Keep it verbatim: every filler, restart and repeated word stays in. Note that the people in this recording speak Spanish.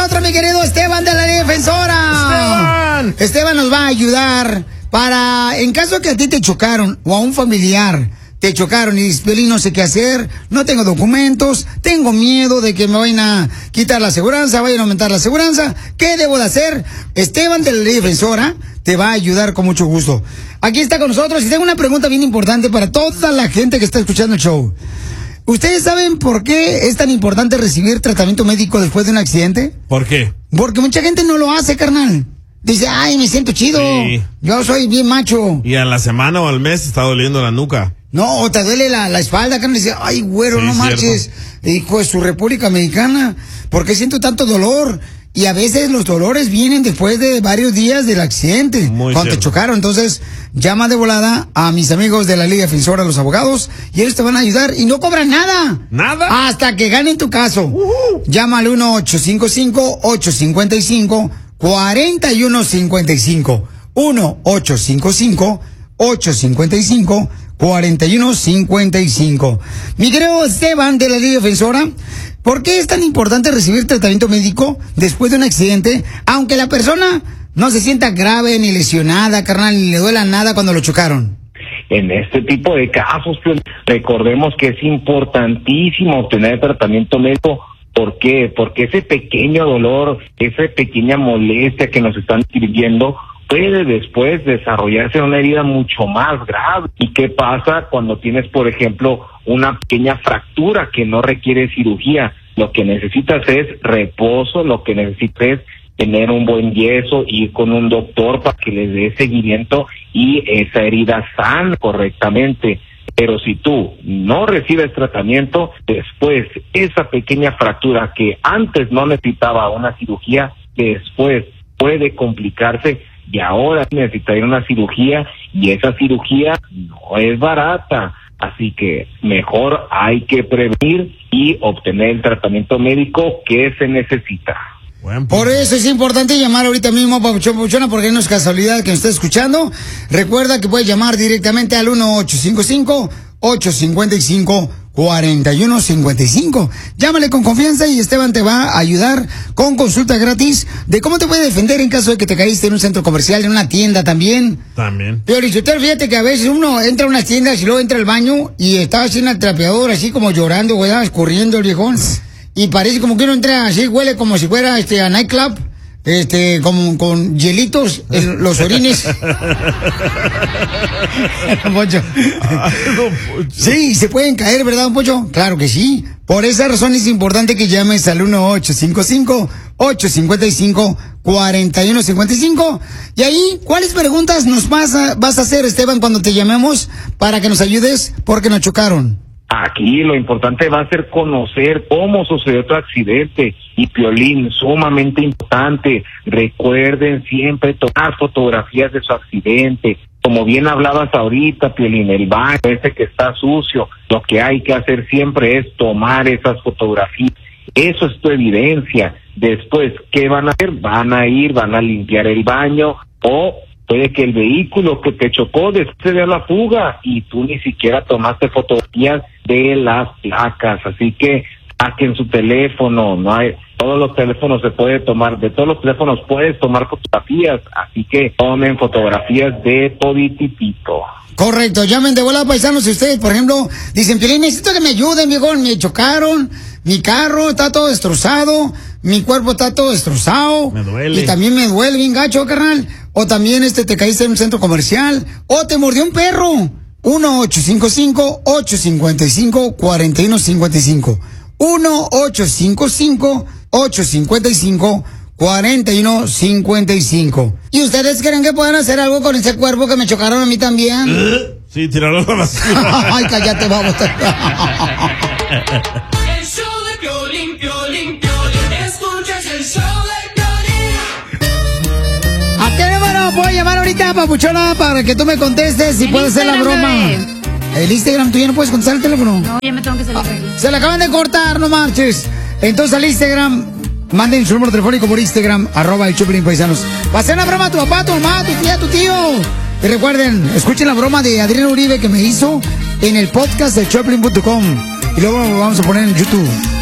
nosotros, mi querido Esteban de la Liga Defensora. Esteban. Esteban nos va a ayudar para, en caso de que a ti te chocaron o a un familiar te chocaron y dices, Piolín, no sé qué hacer, no tengo documentos, tengo miedo de que me vayan a quitar la aseguranza, vayan a aumentar la aseguranza, ¿qué debo de hacer? Esteban de la Liga Defensora te va a ayudar con mucho gusto. Aquí está con nosotros y tengo una pregunta bien importante para toda la gente que está escuchando el show. ¿Ustedes saben por qué es tan importante recibir tratamiento médico después de un accidente? ¿Por qué? Porque mucha gente no lo hace, carnal. Dice, ay, me siento chido, sí. Yo soy bien macho. Y a la semana o al mes está doliendo la nuca. No, o te duele la, la espalda, carnal, y dice, ay, güero, Sí, no marches, cierto. hijo de su República Mexicana, ¿por qué siento tanto dolor? Y a veces los dolores vienen después de varios días del accidente, Muy cuando cierto. te chocaron. Entonces, llama de volada a mis amigos de la Liga Defensora, los abogados, y ellos te van a ayudar y no cobran nada. ¿Nada? Hasta que ganen tu caso. Uh-huh. Llama al uno ocho cinco cinco, ocho cinco cinco, cuatro uno cinco cinco. uno ocho cinco cinco, ocho cinco cinco, cuatro uno cinco cinco. Mi querido Esteban de la Liga Defensora, ¿por qué es tan importante recibir tratamiento médico después de un accidente, aunque la persona no se sienta grave ni lesionada, carnal, ni le duela nada cuando lo chocaron? En este tipo de casos, pues, recordemos que es importantísimo obtener tratamiento médico. ¿Por qué? Porque ese pequeño dolor, esa pequeña molestia que nos están sirviendo puede después desarrollarse en una herida mucho más grave. ¿Y qué pasa cuando tienes, por ejemplo, una pequeña fractura que no requiere cirugía? Lo que necesitas es reposo, lo que necesitas es tener un buen yeso, ir con un doctor para que les dé seguimiento y esa herida sana correctamente. Pero si tú no recibes tratamiento, después esa pequeña fractura que antes no necesitaba una cirugía, después puede complicarse y ahora necesitaría una cirugía y esa cirugía no es barata. Así que mejor hay que prevenir y obtener el tratamiento médico que se necesita. Buen Por eso es importante llamar ahorita mismo a Papuchón Papuchona, porque no es casualidad que nos esté escuchando. Recuerda que puedes llamar directamente al uno ocho cinco cinco, ocho cinco cinco, cuatro uno cinco cinco. Llámale con confianza y Esteban te va a ayudar con consulta gratis de cómo te puede defender en caso de que te caíste en un centro comercial, en una tienda también. También. Pero fíjate que a veces uno entra a unas tiendas y luego entra al baño y está así en el trapeador, así como llorando, güey, escurriendo el viejón. Y parece como que uno entra así, huele como si fuera este a nightclub, este, como con hielitos en los orines. Poncho. Sí, se pueden caer, ¿verdad, don Poncho? Claro que sí. Por esa razón es importante que llames al uno ocho cinco cinco, ocho cinco cinco, cuatro uno cinco cinco. Y ahí, ¿cuáles preguntas nos vas a, vas a hacer, Esteban, cuando te llamemos para que nos ayudes porque nos chocaron? Aquí lo importante va a ser conocer cómo sucedió tu accidente. Y Piolín, sumamente importante, recuerden siempre tomar fotografías de su accidente. Como bien hablabas ahorita, Piolín, el baño ese que está sucio, lo que hay que hacer siempre es tomar esas fotografías. Eso es tu evidencia. Después, ¿qué van a hacer? Van a ir, van a limpiar el baño o puede que el vehículo que te chocó después se dé a la fuga y tú ni siquiera tomaste fotografías de las placas. Así que saquen su teléfono, no hay, todos los teléfonos se puede tomar, de todos los teléfonos puedes tomar fotografías, así que tomen fotografías de todititito. Correcto, llamen de volada, paisanos, si ustedes, por ejemplo, dicen, Piolín, necesito que me ayuden, viejo, me chocaron, mi carro está todo destrozado, mi cuerpo está todo destrozado. Me duele. Y también me duele bien gacho, carnal. O también este te caíste en un centro comercial, o te mordió un perro. uno ocho cinco cinco, ocho cinco cinco, cuatro uno cinco cinco. uno ocho cinco cinco, ocho cinco cinco, cuatro uno cinco cinco. ¿Y ustedes creen que pueden hacer algo con ese cuerpo que me chocaron a mí también? Sí, tirarlo a la basura. Ay, cállate, vamos. El show de Piolín, Piolín, Piolín. Escuchas el show de Piolín. ¿A qué número puedo llamar ahorita, papuchona, para que tú me contestes si En puedes hacer la Instagram, broma? bebé. El Instagram, ¿tú ya no puedes contestar el teléfono? No, ya me tengo que salir de aquí. Se le acaban de cortar, no marches. Entonces al Instagram, manden su número telefónico por Instagram, arroba el Choplin Paisanos. Va a hacer una broma a tu papá, a tu mamá, a tu tía, a tu tío. Y recuerden, escuchen la broma de Adrián Uribe que me hizo en el podcast de Choplin punto com. Y luego lo vamos a poner en YouTube.